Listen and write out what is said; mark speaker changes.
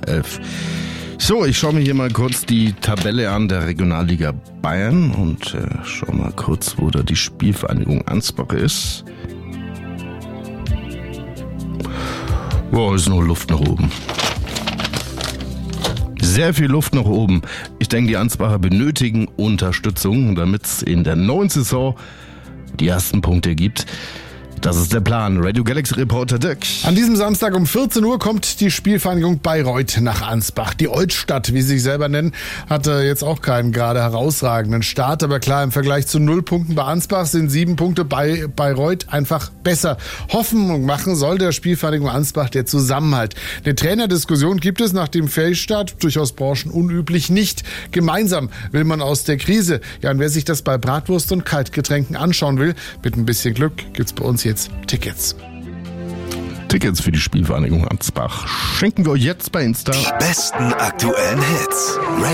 Speaker 1: 11. So, ich schaue mir hier mal kurz die Tabelle an der Regionalliga Bayern und schau mal kurz, wo da die Spielvereinigung Ansbach ist. Boah, ist noch Luft nach oben. Sehr viel Luft nach oben. Ich denke, die Ansbacher benötigen Unterstützung, damit es in der neuen Saison die ersten Punkte gibt. Das ist der Plan. Radio Galaxy Reporter Dirk.
Speaker 2: An diesem Samstag um 14 Uhr kommt die Spielvereinigung Bayreuth nach Ansbach. Die Oldstadt, wie sie sich selber nennen, hatte jetzt auch keinen gerade herausragenden Start. Aber klar, im Vergleich zu 0 Punkten bei Ansbach sind 7 Punkte bei Bayreuth einfach besser. Hoffnung machen soll der Spielvereinigung Ansbach der Zusammenhalt. Eine Trainerdiskussion gibt es nach dem Fehlstart, durchaus branchenunüblich, nicht. Gemeinsam will man aus der Krise. Ja, und wer sich das bei Bratwurst und Kaltgetränken anschauen will, mit ein bisschen Glück gibt's bei uns jetzt Tickets.
Speaker 1: Tickets für die Spielvereinigung Ansbach schenken wir euch jetzt bei Insta.
Speaker 3: Die besten aktuellen Hits.